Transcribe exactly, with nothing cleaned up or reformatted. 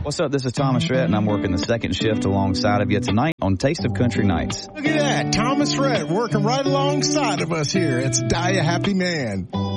What's up? This is Thomas Rhett, and I'm working the second shift alongside of you tonight on Taste of Country Nights. Look at that. Thomas Rhett working right alongside of us here. It's Die a Happy Man.